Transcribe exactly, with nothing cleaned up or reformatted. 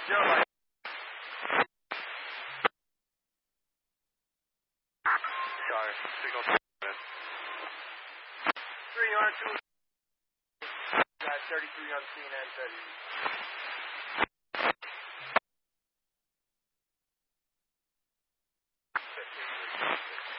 Zero line. Sorry, signal. Three yard two. Got thirty-three on scene and thirty.